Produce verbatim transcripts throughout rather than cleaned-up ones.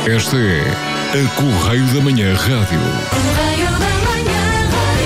Esta é a Correio da Manhã Rádio. Correio da Manhã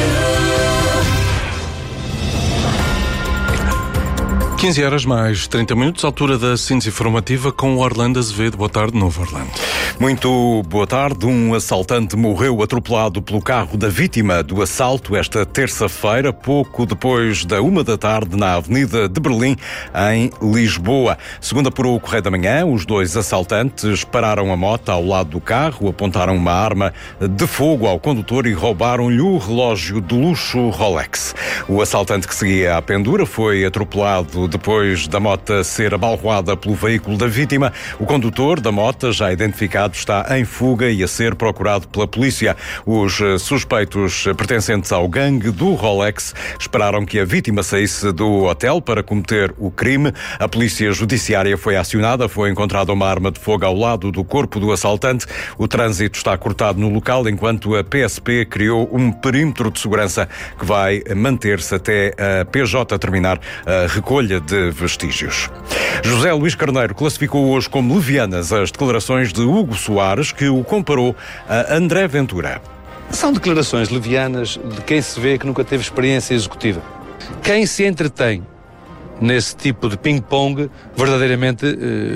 Rádio. quinze horas mais trinta minutos, altura da síntese informativa com o Orlando Azevedo. Boa tarde, novo Orlando. Muito boa tarde. Um assaltante morreu atropelado pelo carro da vítima do assalto esta terça-feira, pouco depois da uma da tarde, na Avenida de Berlim, em Lisboa. Segundo apurou o Correio da Manhã, os dois assaltantes pararam a moto ao lado do carro, apontaram uma arma de fogo ao condutor e roubaram-lhe o relógio de luxo Rolex. O assaltante que seguia à pendura foi atropelado depois da moto ser abalroada pelo veículo da vítima. O condutor da moto, já identificado, está em fuga e a ser procurado pela polícia. Os suspeitos pertencentes ao gangue do Rolex esperaram que a vítima saísse do hotel para cometer o crime. A polícia judiciária foi acionada, foi encontrada uma arma de fogo ao lado do corpo do assaltante. O trânsito está cortado no local, enquanto a P S P criou um perímetro de segurança que vai manter-se até a P J terminar a recolha de vestígios. José Luís Carneiro classificou hoje como levianas as declarações de Hugo Soares, que o comparou a André Ventura. São declarações levianas de quem se vê que nunca teve experiência executiva. Quem se entretém nesse tipo de ping-pong verdadeiramente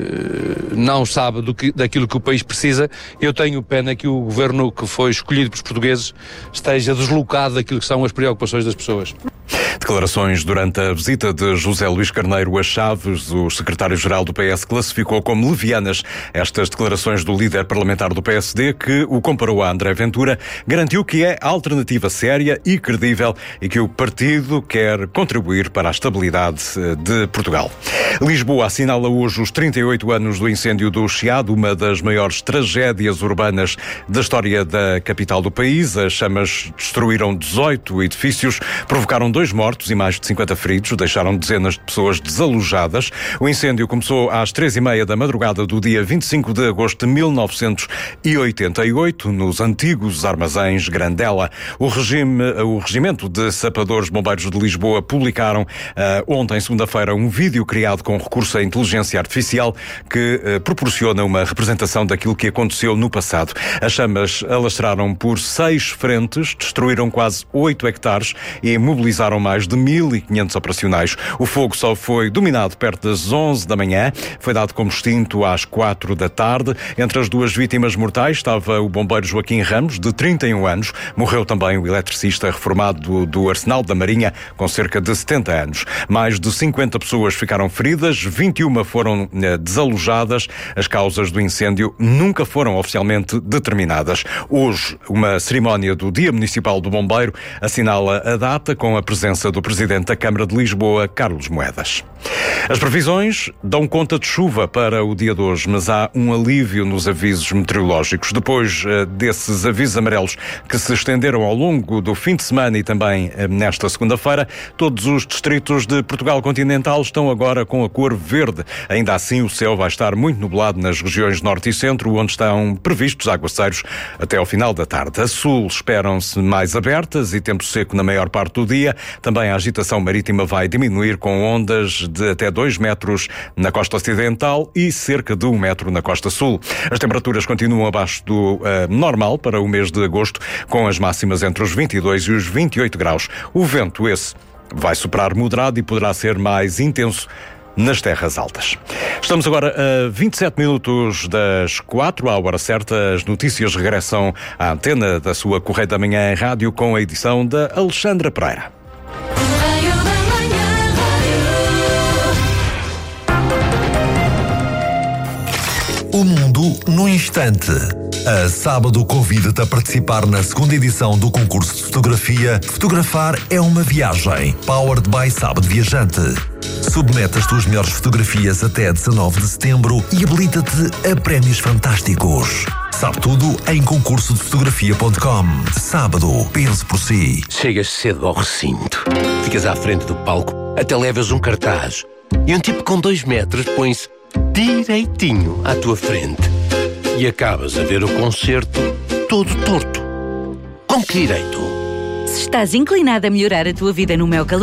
eh, não sabe do que, daquilo que o país precisa. Eu tenho pena que o governo que foi escolhido pelos portugueses esteja deslocado daquilo que são as preocupações das pessoas. Declarações durante a visita de José Luís Carneiro a Chaves. O secretário-geral do P S classificou como levianas estas declarações do líder parlamentar do P S D, que o comparou a André Ventura. Garantiu que é alternativa séria e credível e que o partido quer contribuir para a estabilidade de Portugal. Lisboa assinala hoje os trinta e oito anos do incêndio do Chiado, uma das maiores tragédias urbanas da história da capital do país. As chamas destruíram dezoito edifícios, provocaram dois mortos e mais de cinquenta feridos, deixaram dezenas de pessoas desalojadas. O incêndio começou às três e meia da madrugada do dia vinte e cinco de agosto de mil novecentos e oitenta e oito, nos antigos armazéns Grandela. O, regime, o Regimento de Sapadores Bombeiros de Lisboa publicaram uh, ontem, segunda-feira, um vídeo criado com recurso à inteligência artificial que uh, proporciona uma representação daquilo que aconteceu no passado. As chamas alastraram por seis frentes, destruíram quase oito hectares e mobilizaram mais de mil e quinhentos operacionais. O fogo só foi dominado perto das onze da manhã, foi dado como extinto às quatro da tarde. Entre as duas vítimas mortais estava o bombeiro Joaquim Ramos, de trinta e um anos. Morreu também o eletricista reformado do, do Arsenal da Marinha, com cerca de setenta anos. Mais de cinquenta pessoas ficaram feridas, vinte e uma foram eh, desalojadas. As causas do incêndio nunca foram oficialmente determinadas. Hoje, uma cerimónia do Dia Municipal do Bombeiro assinala a data com a presença do Presidente da Câmara de Lisboa, Carlos Moedas. As previsões dão conta de chuva para o dia de hoje, mas há um alívio nos avisos meteorológicos. Depois uh, desses avisos amarelos que se estenderam ao longo do fim de semana e também uh, nesta segunda-feira, todos os distritos de Portugal continental estão agora com a cor verde. Ainda assim, o céu vai estar muito nublado nas regiões norte e centro, onde estão previstos aguaceiros até ao final da tarde. A sul esperam-se mais abertas e tempo seco na maior parte do dia. Também a agitação marítima vai diminuir, com ondas de até dois metros na costa ocidental e cerca de um metro na costa sul. As temperaturas continuam abaixo do uh, normal para o mês de agosto, com as máximas entre os vinte e dois e os vinte e oito graus. O vento, esse, vai soprar moderado e poderá ser mais intenso nas terras altas. Estamos agora a vinte e sete minutos das quatro, à hora certa. As notícias regressam à antena da sua Correio da Manhã Rádio com a edição da Alexandra Pereira. Correio da Manhã Rádio. O mundo no instante. A Sábado convida-te a participar na segunda edição do concurso de fotografia Fotografar é uma Viagem, Powered by Sábado Viajante. Submete as tuas melhores fotografias até dezanove de setembro e habilita-te a prémios fantásticos. Sabe tudo em concurso de fotografia ponto com. Sábado, pense por si. Chegas cedo ao recinto, ficas à frente do palco, até levas um cartaz e um tipo com dois metros põe-se direitinho à tua frente e acabas a ver o concerto todo torto. Com que direito? Se estás inclinado a melhorar a tua vida no Mel Calor